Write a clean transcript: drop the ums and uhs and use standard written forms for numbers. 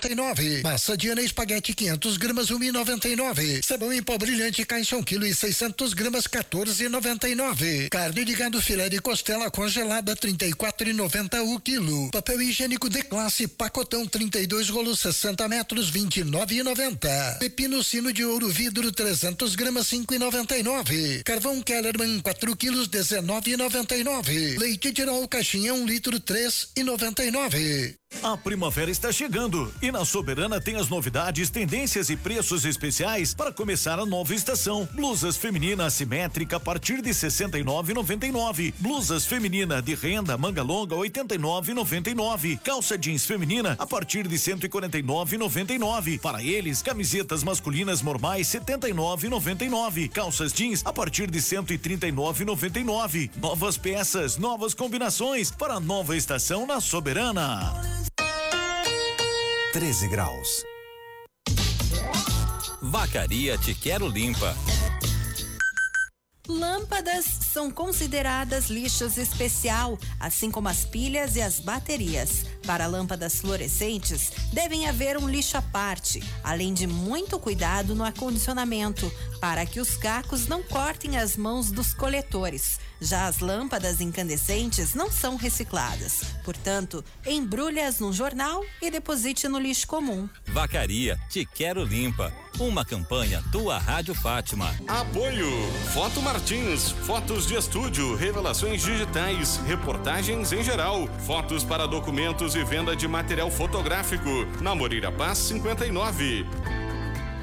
1,99. Massa Diana espaguete 500 gramas 1,99. Sabão em pó brilhante caixa 1 kg e 600 gramas 14,99. Carne de gado filé de costela congelada 34,90 o quilo. Papel higiênico de classe pacotão 32 rolos 60 metros 29,90. Pepino sino de ouro vidro 300 gramas 5,99. Carvão Kellerman 4 quilos 19,99. Leite Tirol caixinha 1 litro 3,99. A primavera está chegando e na Soberana tem as novidades, tendências e preços especiais para começar a nova estação. Blusas feminina assimétrica a partir de 69,99. Blusas feminina de renda manga longa 89,99. Calça jeans feminina a partir de 149,99. Para eles, camisetas masculinas normais 79,99. Calças jeans a partir de 139,99. Novas peças, novas combinações para a nova estação na Soberana. 13 graus. Vacaria Te Quero Limpa. Lâmpadas são consideradas lixos especial, assim como as pilhas e as baterias. Para lâmpadas fluorescentes, devem haver um lixo à parte, além de muito cuidado no acondicionamento, para que os cacos não cortem as mãos dos coletores. Já as lâmpadas incandescentes não são recicladas. Portanto, embrulhe-as num jornal e deposite no lixo comum. Vacaria Te Quero Limpa. Uma campanha Tua Rádio Fátima. Apoio Foto Martins, fotos de estúdio, revelações digitais, reportagens em geral, fotos para documentos e venda de material fotográfico. Na Moreira Paz 59.